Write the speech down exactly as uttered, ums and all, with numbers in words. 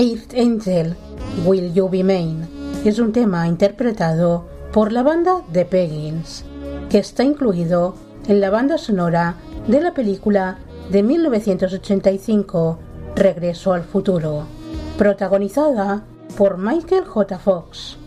Eighth Angel, Will You Be Mine, es un tema interpretado por la banda The Peggins, que está incluido en la banda sonora de la película de mil novecientos ochenta y cinco, Regreso al futuro, protagonizada por Michael J. Fox.